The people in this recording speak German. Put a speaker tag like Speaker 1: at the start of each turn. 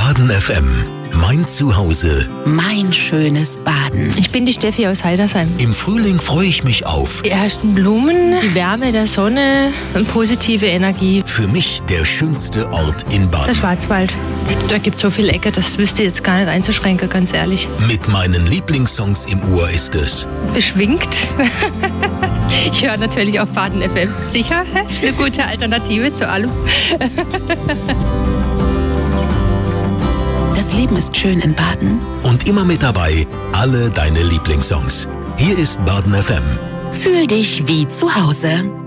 Speaker 1: Baden FM. Mein Zuhause.
Speaker 2: Mein schönes Baden.
Speaker 3: Ich bin die Steffi aus Heidersheim.
Speaker 1: Im Frühling freue ich mich auf.
Speaker 3: Die ersten Blumen, die Wärme der Sonne und positive Energie.
Speaker 1: Für mich der schönste Ort in
Speaker 3: Der
Speaker 1: Baden.
Speaker 3: Schwarzwald. Da gibt es so viele Ecke, das wüsste ich jetzt gar nicht einzuschränken, ganz ehrlich.
Speaker 1: Mit meinen Lieblingssongs im Ohr ist es
Speaker 3: Beschwingt. Ich höre natürlich auch Baden FM. Sicher, eine gute Alternative zu allem.
Speaker 2: Das Leben ist schön in Baden.
Speaker 1: und immer mit dabei alle deine Lieblingssongs. Hier ist Baden FM.
Speaker 2: Fühl dich wie zu Hause.